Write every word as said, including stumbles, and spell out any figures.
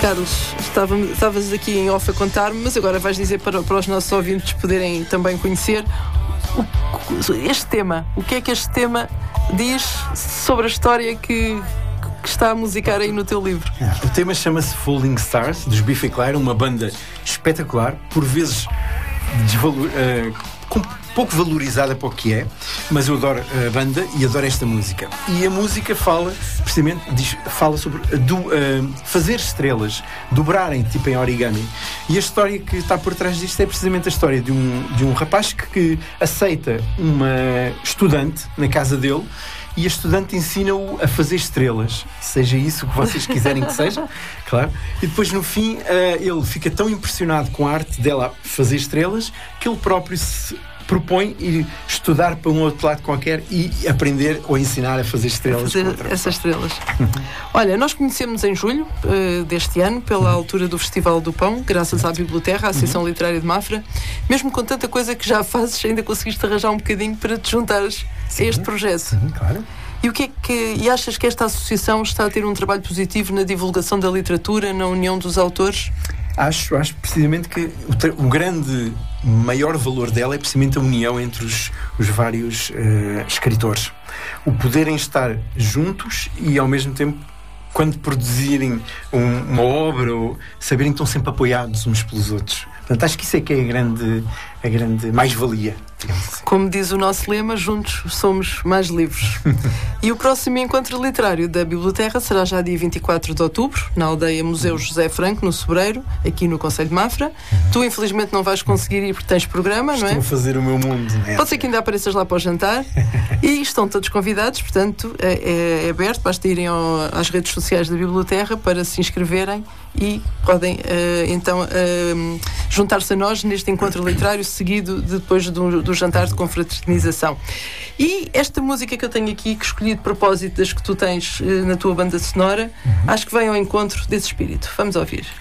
Carlos, estávamos, estavas aqui em off a contar-me, mas agora vais dizer para, para os nossos ouvintes poderem também conhecer o, este tema. O que é que este tema diz sobre a história que, que está a musicar aí no teu livro? O tema chama-se Falling Stars, dos Biffy Clyro, uma banda espetacular, por vezes desvalor, uh, com, pouco valorizada para o que é, mas eu adoro a banda e adoro esta música. E a música fala, precisamente, diz, fala sobre do, uh, fazer estrelas, dobrarem, tipo em origami. E a história que está por trás disto é precisamente a história de um, de um rapaz que, que aceita uma estudante na casa dele, e a estudante ensina-o a fazer estrelas, seja isso que vocês quiserem que seja, claro. E depois, no fim, uh, ele fica tão impressionado com a arte dela fazer estrelas que ele próprio se propõe ir estudar para um outro lado qualquer e aprender ou ensinar a fazer estrelas. Fazer essas estrelas. Olha, nós conhecemos em julho uh, deste ano, pela uhum. altura do Festival do Pão, graças à Biblioterra, à Associação uhum. Literária de Mafra. Mesmo com tanta coisa que já fazes, ainda conseguiste arranjar um bocadinho para te juntares Sim. a este projeto. Sim, claro. E o que é que e achas que esta associação está a ter um trabalho positivo na divulgação da literatura, na união dos autores? Acho, acho precisamente que o, tra- o grande, maior valor dela é precisamente a união entre os, os vários uh, escritores. O poderem estar juntos e, ao mesmo tempo, quando produzirem um, uma obra, ou saberem que estão sempre apoiados uns pelos outros. Portanto, acho que isso é que é a grande, a grande mais-valia. Como diz o nosso lema, juntos somos mais livres. E o próximo encontro literário da Biblioterra será já dia vinte e quatro de outubro, na aldeia Museu José Franco, no Sobreiro, aqui no Concelho de Mafra. Tu, infelizmente, não vais conseguir ir porque tens programa, Estou não é? Estou a fazer o meu mundo. Né? Pode ser que ainda apareças lá para o jantar. E estão todos convidados, portanto, é, é aberto. Basta irem ao, às redes sociais da Biblioterra para se inscreverem e podem, uh, então, uh, juntar-se a nós neste encontro literário seguido depois do, do jantar de confraternização. E esta música que eu tenho aqui, que escolhi de propósito das que tu tens uh, na tua banda sonora, uhum. acho que vem ao encontro desse espírito. Vamos ouvir.